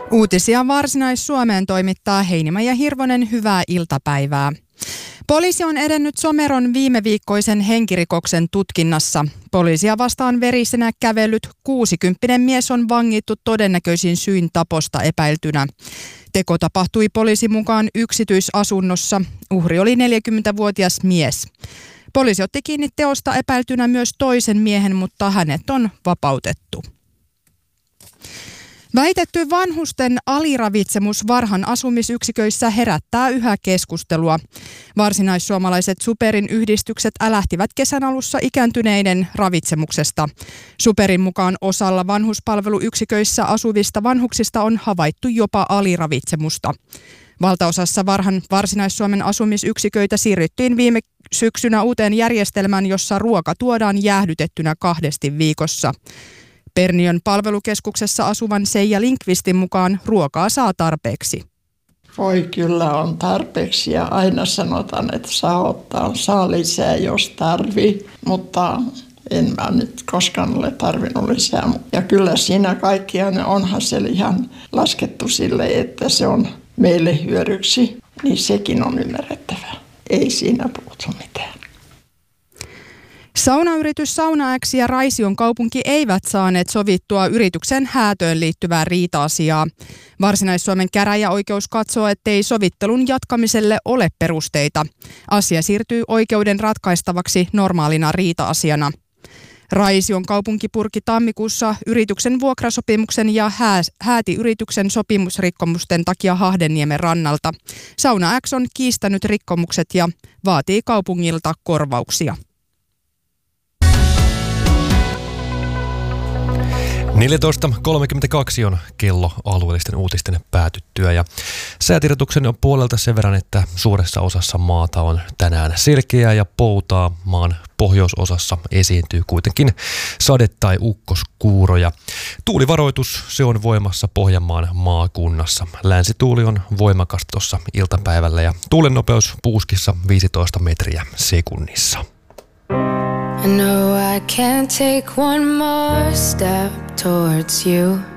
Uutisia Varsinais-Suomeen toimittaa Heinimäjä Hirvonen, hyvää iltapäivää. Poliisi on edennyt Someron viimeviikkoisen henkirikoksen tutkinnassa. Poliisia vastaan verisenä kävellyt 60 mies on vangittu todennäköisin syin taposta epäiltynä. Teko tapahtui poliisin mukaan yksityisasunnossa. Uhri oli 40-vuotias mies. Poliisi otti kiinni teosta epäiltynä myös toisen miehen, mutta hänet on vapautettu. Väitetty vanhusten aliravitsemus varhan asumisyksiköissä herättää yhä keskustelua. Varsinaissuomalaiset Superin yhdistykset älähtivät kesän alussa ikääntyneiden ravitsemuksesta. Superin mukaan osalla vanhuspalveluyksiköissä asuvista vanhuksista on havaittu jopa aliravitsemusta. Valtaosassa Varsinais-Suomen asumisyksiköitä siirryttiin viime syksynä uuteen järjestelmään, jossa ruoka tuodaan jäähdytettynä 2 viikossa. Perniön palvelukeskuksessa asuvan Seija Linkvistin mukaan ruokaa saa tarpeeksi. Voi kyllä on tarpeeksi ja aina sanotaan, että saa lisää jos tarvii, mutta en mä nyt koskaan ole tarvinnut lisää. Ja kyllä siinä kaikkiaan onhan se ihan laskettu sille, että se on meille hyödyksi, niin sekin on ymmärrettävää. Ei siinä puutu mitään. Saunayritys Sauna X ja Raision kaupunki eivät saaneet sovittua yrityksen häätöön liittyvää riita-asiaa. Varsinais-Suomen käräjäoikeus katsoo, ettei sovittelun jatkamiselle ole perusteita. Asia siirtyy oikeuden ratkaistavaksi normaalina riita-asiana. Raision kaupunki purki tammikuussa yrityksen vuokrasopimuksen ja hääti yrityksen sopimusrikkomusten takia Hahdenniemen rannalta. Sauna X on kiistänyt rikkomukset ja vaatii kaupungilta korvauksia. 14.32 on kello alueellisten uutisten päätyttyä ja säätiedotuksen puolelta sen verran, että suuressa osassa maata on tänään selkeää ja poutaa. Maan pohjoisosassa esiintyy kuitenkin sade- tai ukkoskuuroja. Tuulivaroitus, se on voimassa Pohjanmaan maakunnassa. Länsituuli on voimakas tuossa iltapäivällä ja tuulen nopeus puuskissa 15 metriä sekunnissa. I know I can't take one more step towards you.